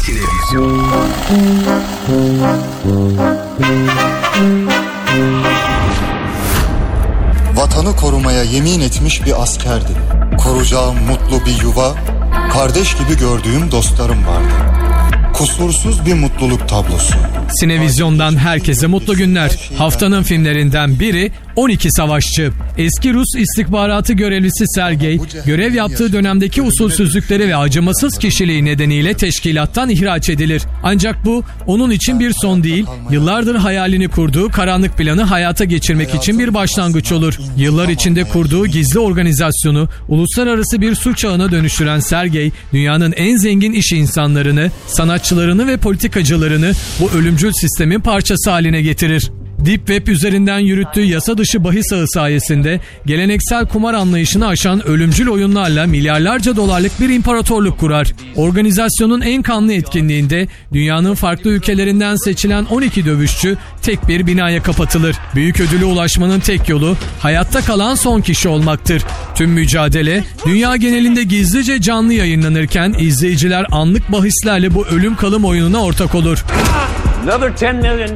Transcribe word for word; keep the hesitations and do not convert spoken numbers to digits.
Sinevizyon. Vatanı korumaya yemin etmiş bir askerdim. Koruyacağım mutlu bir yuva, kardeş gibi gördüğüm dostlarım vardı. Kusursuz bir mutluluk tablosu. Sinevizyon'dan herkese mutlu günler. Haftanın filmlerinden biri on iki Savaşçı. Eski Rus istihbaratı görevlisi Sergey, görev yaptığı dönemdeki usulsüzlükleri ve acımasız kişiliği nedeniyle teşkilattan ihraç edilir. Ancak bu onun için bir son değil, yıllardır hayalini kurduğu karanlık planı hayata geçirmek için bir başlangıç olur. Yıllar içinde kurduğu gizli organizasyonu uluslararası bir suç ağına dönüştüren Sergey, dünyanın en zengin iş insanlarını, sanatçılarını ve politikacılarını bu ölümcül sistemin parçası haline getirir. Deep Web üzerinden yürüttüğü yasa dışı bahis ağı sayesinde geleneksel kumar anlayışını aşan ölümcül oyunlarla milyarlarca dolarlık bir imparatorluk kurar. Organizasyonun en kanlı etkinliğinde dünyanın farklı ülkelerinden seçilen on iki dövüşçü tek bir binaya kapatılır. Büyük ödüle ulaşmanın tek yolu hayatta kalan son kişi olmaktır. Tüm mücadele dünya genelinde gizlice canlı yayınlanırken izleyiciler anlık bahislerle bu ölüm kalım oyununa ortak olur.